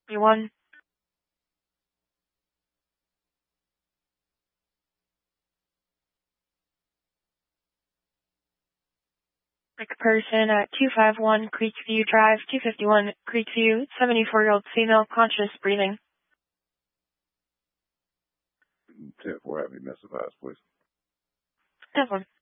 251. Sick person at 251 Creekview Drive, 251 Creekview, 74-year-old female, conscious, breathing. 10-4, have me message, please. 10-4.